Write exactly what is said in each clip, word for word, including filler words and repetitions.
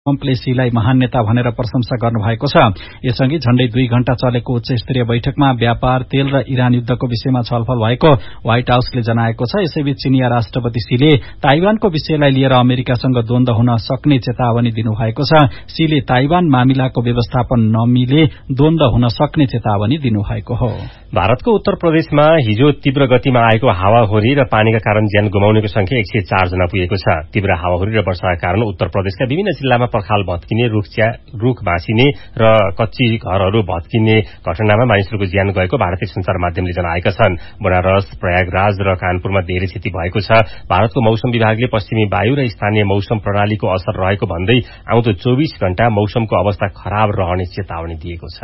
कम्प्लेसीलाई महान नेता भनेर प्रशंसा गर्नुभएको छ। यसअघि झण्डै दुई घण्टा चलेको उच्च स्तरीय बैठकमा व्यापार, तेल र इरान युद्धको विषयमा छलफल भएको व्हाइट हाउसले जनाएको छ। यसैबीच चिनिया राष्ट्रपति सीले ताइवानको विषयलाई लिएर अमेरिकासँग द्वन्द्व हुन सक्ने चेतावनी दिनुभएको छ। सीले ताइवान मामिलाको व्यवस्थापन नमिले द्वन्द्व हुन सक्ने चेतावनी दिनुभएको हो। भारतको उत्तर प्रदेशमा हिजो तीव्र गतिमा आएको हावाहुरी र पानीका कारण ज्यान गुमाउनेको संख्या एक सय चार जना पुगेको छ। तीव्र हावाहुरी र वर्षाका कारण उत्तर प्रदेशका विभिन्न जिल्लामा पर्खाल भत्किने, रूख भाँचिने र कच्ची घरहरू भत्किने घटनामा मानिसहरूको ज्यान गएको भारतीय संचार माध्यमले जनाएका छन्। बनारस, प्रयागराज र कानपुरमा धेरै क्षति भएको छ। भारतको मौसम विभागले पश्चिमी वायु र स्थानीय मौसम प्रणालीको असर रहेको भन्दै आउँदो चौबीस घण्टा मौसमको अवस्था खराब रहने चेतावनी दिएको छ।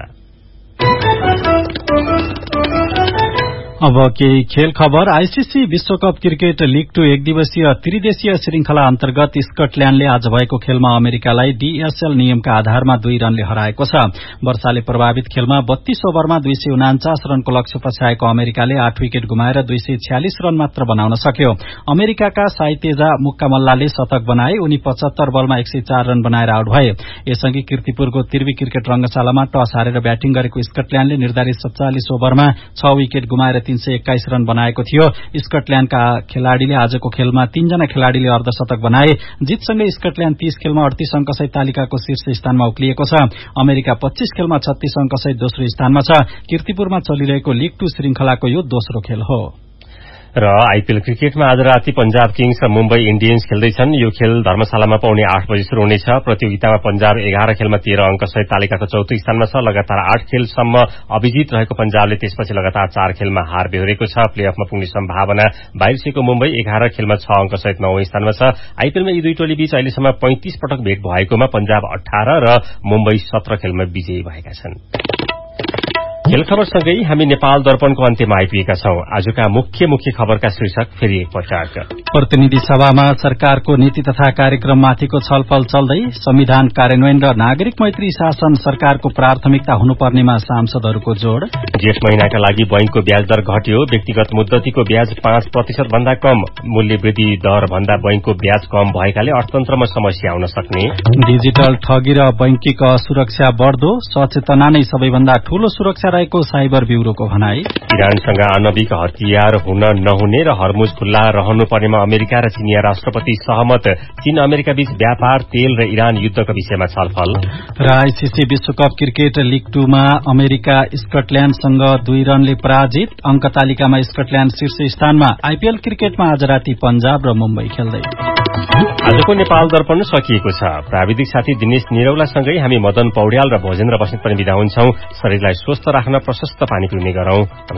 अब केही खेल खबर। आईसीसी विश्वकप क्रिकेट लीग टू एक दिवसीय त्रिदेशीय श्रृंखला अन्तर्गत स्कटल्याण्डले आज भएको खेलमा अमेरिकालाई डीएसएल नियमका आधारमा दुई रनले हराएको छ। वर्षाले प्रभावित खेलमा बत्तीस ओभरमा दुई सय उनाचास रनको लक्ष्य पछ्याएको अमेरिकाले आठ विकेट गुमाएर दुई सय छ्यालिस रन मात्र बनाउन सक्यो। अमेरिकाका साइतेजा मुक्कामल्लाले शतक बनाए। उनी पचहत्तर बलमा एक सय चार रन बनाएर आउट भए। यसअघि कीर्तिपुरको तिर्वी क्रिकेट रंगशालामा टस हारेर ब्याटिङ गरेको स्कटल्याण्डले निर्धारित सत्तालिस ओभरमा छ विकेट गुमाएर तीन सय एक्काइस रन बनाएको थियो। स्कटल्याण्डका खेलाड़ीले आजको खेलमा तीनजना खेलाड़ीले अर्धशतक बनाए। जितसँगै स्कटल्याण्ड तीस खेलमा अडतीस अंकसहित तालिकाको शीर्ष स्थानमा उक्लिएको छ। अमेरिका पच्चीस खेलमा छत्तीस अंकसहित दोस्रो स्थानमा छ। कीर्तिपुरमा चलिरहेको लीग टू श्रृंखलाको यो दोस्रो खेल हो। र आईपीएल क्रिकेटमा आज राति पंजाब किङ्स र मुम्बई इण्डियन्स खेल्दैछन्। यो खेल धर्मशालामा पाउने आठ बजे शुरू हुनेछ। प्रतियोगितामा पंजाब एघार खेलमा तेह्र अंकसहित तालिकाको चौथो स्थानमा छ। लगातार आठ खेलसम्म अभिजित रहेको पंजाबले त्यसपछि लगातार चार खेलमा हार बेहोरेको छ। प्लेअफमा पुग्ने सम्भावना बाहिरिएको मुम्बई एघार खेलमा छ अंकसहित नौ स्थानमा छ। आईपीएलमा यी दुई टोली बीच अहिलेसम्म पैंतिस पटक भेट भएकोमा पंजाब अठार र मुम्बई सत्र खेलमा विजयी भएका छन्। खेल खबरसँगै हामी नेपाल दर्पणको अन्त्यमा आइपुगेका छौं। आजका मुख्य मुख्य खबरका शीर्षक फेरि एकपटक। प्रतिनिधि सभामा सरकारको नीति तथा कार्यक्रममाथिको छलफल चल्दै संविधान कार्यान्वयन र नागरिक मैत्री शासन सरकारको प्राथमिकता हुनुपर्नेमा सांसदहरूको जोड़। जेठ महिनाका लागि बैंकको ब्याज दर घट्यो। व्यक्तिगत मुद्दतीको ब्याज पाँच प्रतिशत भन्दा कम। मूल्य वृद्धि दर भन्दा बैंकको ब्याज कम भएकाले अर्थतन्त्रमा समस्या आउन सक्ने। डिजिटल ठगी र बैंकिक असुरक्षा बढ्दो, सचेतना नै सबैभन्दा ठूलो सुरक्षा रहेको साइबर ब्यूरोको भनाई। इरानसँग आणविक हतियार हुन नहुने र हर्मुज खुल्ला रहनुपर्नेमा अमेरिका र चिनिया राष्ट्रपति सहमत। चीन अमेरिका बीच व्यापार, तेल र इरान युद्धको विषयमा छलफल। र आईसीसी विश्वकप क्रिकेट लीग टूमा अमेरिका स्कटल्याण्डसँग दुई रनले पराजित। अंक तालिकामा स्कटल्याण्ड शीर्ष स्थानमा। आईपीएल क्रिकेटमा आज राति पंजाब र मुम्बई खेल्दै। आजको नेपाल दर्पण सकिएको छ। प्राविधिक साथी दिनेश निरौलासँगै हामी मदन पौड्याल र भोजेन्द्र बस्नेत पनि बिदा हुन्छौं। शरीरलाई स्वस्थ राख्न प्रशस्त पानी पिउने गरौं।